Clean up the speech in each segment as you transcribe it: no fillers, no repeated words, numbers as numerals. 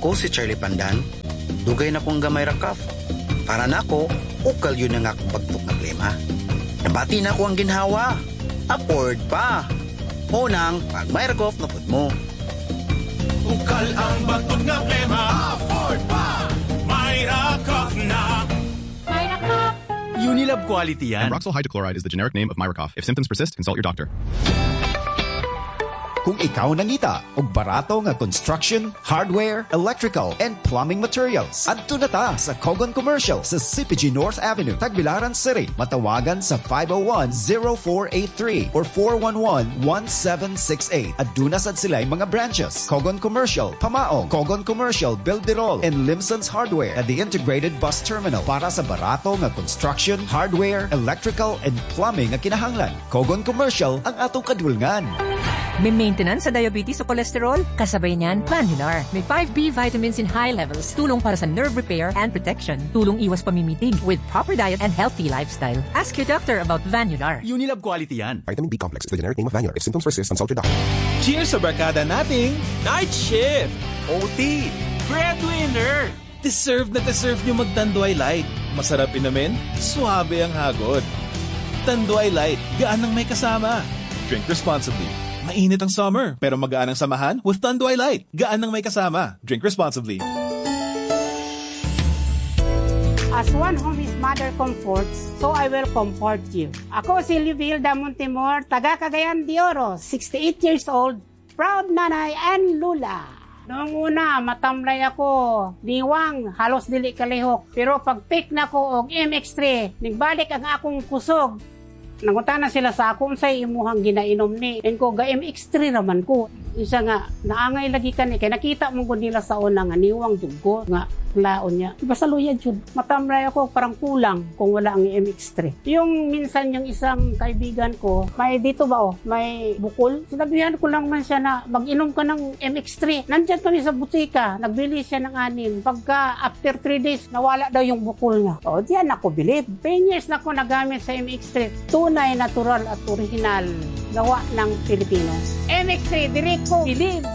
Ako si Charlie Pandan, dugay na kong gamay rakaf. Para na ako, ukal yun ang akong pagtuk na plema. Nabati na ako ang ginhawa. Afford pa. Unang, pag may rakaf na put mo. Ukal ang bagtog nga plema. Afford pa. May rakaf na. May rakaf. Unilab quality yan. And Roxol hydrochloride is the generic name of Myracof. If symptoms persist, consult your doctor. Kung ikaw nangita og barato nga construction, hardware, electrical, and plumbing materials, adto na ta sa Kogon Commercial sa CPG North Avenue, Tagbilaran City. Matawagan sa 501-0483 or 411-1768. Aduna sad sila'y mga branches: Kogon Commercial, Pamaong, Kogon Commercial, Bilderol, and Limson's Hardware at the Integrated Bus Terminal para sa barato nga construction, hardware, electrical, and plumbing nga kinahanglan. Kogon Commercial ang atong kadulngan. May maintenance sa diabetes o cholesterol? Kasabay niyan, Vanular. May 5B vitamins in high levels. Tulong para sa nerve repair and protection. Tulong iwas pamimitig with proper diet and healthy lifestyle. Ask your doctor about Vanular. Unilab quality yan. Vitamin B complex is the generic name of Vanular. If symptoms persist, consult your doctor. Cheers sa barkada nating night shift, OT, breadwinner. Deserve na deserve nyo magtanduay light. Masarap inamin, suabe ang hagod. Tanduay light, gaan ang may kasama. Drink responsibly. Mainit ang summer, pero magaan ang samahan with Tanduay Light. Gaan ng may kasama. Drink responsibly. As one whom his mother comforts, so I will comfort you. Ako si Livilda Montemor, taga Cagayan de Oro, 68 years old, proud nanay and lula. Noong una, matamlay ako, diwang, halos dili kalihok. Pero pag pick na ko og MX3, nagbalik ang akong kusog. Nangutana sila sa akong sa imuhang ginainom ni. And ko, ga MX3 naman ko. Isa nga, naangay lagi ka ni. Kaya nakita mo ko nila sa una nga, niwang jud ko. Nga, laon niya. Iba sa luya jud. Matamlay ako, parang kulang kung wala ang MX3. Yung minsan yung isang kaibigan ko, may dito ba may bukol. Sinabihan ko lang man siya na mag-inom ka ng MX3. Nandyan kami sa butika. Nagbili siya ng 6. Pagka after 3 days, nawala daw yung bukol niya. O, diyan ako bilib. 10 years na ako nagamit sa MX3. Tunay, natural at original. Gawa ng Pilipino. MX3, direct ko, bilib.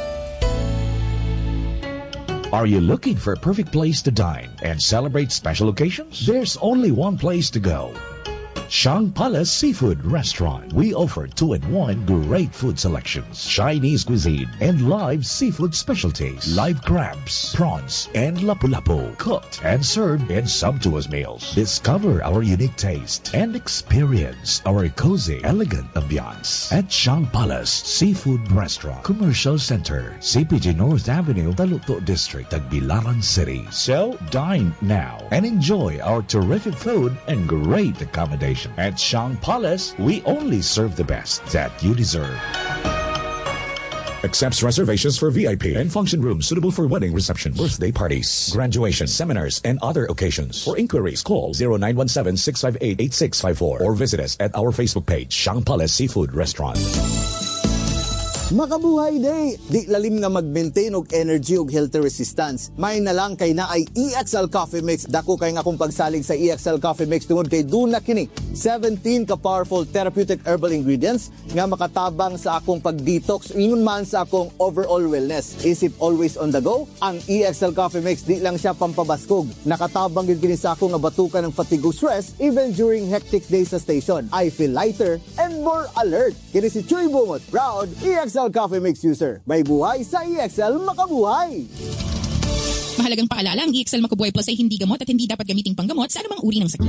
Are you looking for a perfect place to dine and celebrate special occasions? There's only one place to go. Shang Palace Seafood Restaurant. We offer 2-in-1 great food selections, Chinese cuisine, and live seafood specialties, live crabs, prawns, and lapu-lapu, cooked and served in sumptuous meals. Discover our unique taste and experience our cozy, elegant ambiance at Shang Palace Seafood Restaurant, Commercial Center, CPG North Avenue, Taluto District, Tagbilaran City. So, dine now and enjoy our terrific food and great accommodation. At Shang Palace, we only serve the best that you deserve. Accepts reservations for VIP and function rooms suitable for wedding reception, birthday parties, graduation, seminars, and other occasions. For inquiries, call 0917-658-8654 or visit us at our Facebook page, Shang Palace Seafood Restaurant. Makabuhay day! Di lalim nga mag-maintain og energy og healthy resistance. May na lang kay na ay EXL Coffee Mix. Dako kay nga akong pagsalig sa EXL Coffee Mix tungod kay duna kini 17 ka powerful therapeutic herbal ingredients nga makatabang sa akong pag-detox ingon man sa akong overall wellness. Isip always on the go, ang EXL Coffee Mix di lang siya pampabaskog. Nakatabang gid kini sa akong nga batukan ng fatigue o stress even during hectic days sa station. I feel lighter and more alert. Kini si Chuy Bumot, proud EXL Coffee Mix user. May buhay sa EXL makabuhay. Mahalagang paalala, ang EXL Makabuhay Plus ay hindi gamot at hindi dapat gamiting panggamot sa anumang uri ng sakit.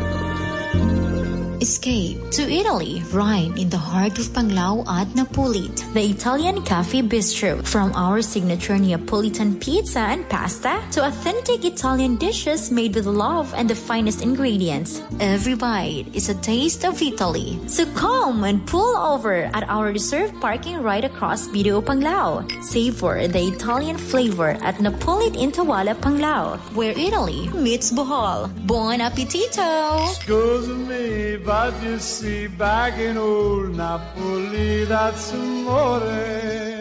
Escape to Italy, right in the heart of Panglao at Napolit. The Italian Cafe Bistro. From our signature Neapolitan pizza and pasta to authentic Italian dishes made with love and the finest ingredients. Every bite is a taste of Italy. So come and pull over at our reserved parking right across Video Panglao. Savor the Italian flavor at Napolit in Tawala, Panglao, where Italy meets Bohol. Buon appetito! Excuse me, but you see, back in old Napoli, that's amore.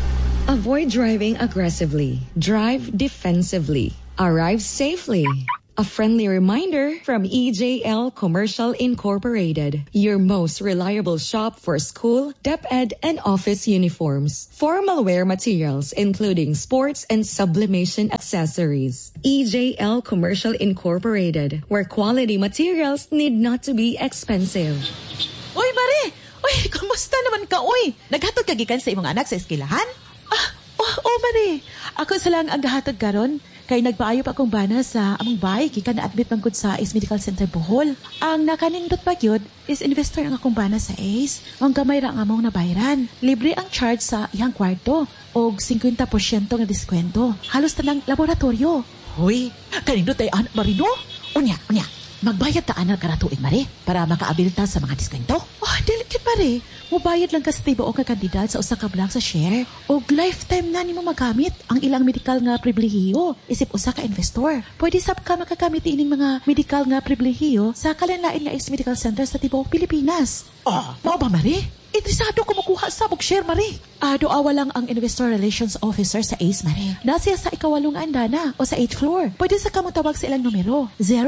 Avoid driving aggressively. Drive defensively. Arrive safely. A friendly reminder from EJL Commercial Incorporated, your most reliable shop for school, DepEd, and office uniforms. Formal wear materials, including sports and sublimation accessories. EJL Commercial Incorporated, where quality materials need not to be expensive. Uy, Mare! Uy, kumusta naman ka, uy? Naghatod ka gikan sa imong anak sa eskwelahan? Mare. Ako sa lang ang gahatod karon. Kay nagpaayo pa akong bana sa among bahay gikan na-admit man gud sa Ace Medical Center Bohol. Ang nakanindot pa gyud is investor ang akong bana sa Ace. Ang gamay ra ang among nabayaran. Libre ang charge sa iyang kwarto og 50% nga diskwento. Halos tanang laboratorio. Hoy, kanindot ay anak marino? Unya. Magbayad ta anak karatuig, Mare, para makaabilta sa mga diskwento. Delicate, Mare. Mubayad lang ka sa tiba o kakandidat sa usa ka blank sa share. O lifetime na nimo magamit ang ilang medical nga pribilehiyo. Isip usa ka investor. Pwede sab ka makagamit ining mga medical nga pribilehiyo sa kalanlain nga Ace Medical Center sa tibuok Pilipinas. Mao ba, Mare? Interesado ko makuha sa share, Mare. Doawa lang ang Investor Relations Officer sa Ace, Mare. Nasiya sa ikawalong andana o sa 8th floor. Pwede sa kamutawag sa ilang numero.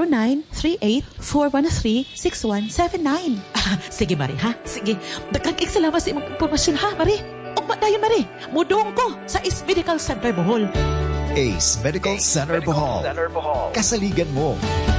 0938-413-6179. Sige, Mare, ha? Sige. Dagkag salamat sa imong impormasyon, ha, Mare? Ugma dayon, Mare. Mudong ko sa Ace Medical Center Bohol. Ace Medical Center Bohol. Kasaligan mo.